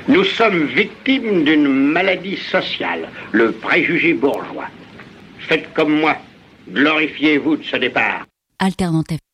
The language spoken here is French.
Nous sommes victimes d'une maladie sociale, le préjugé bourgeois. Faites comme moi, glorifiez-vous de ce départ. Alternative.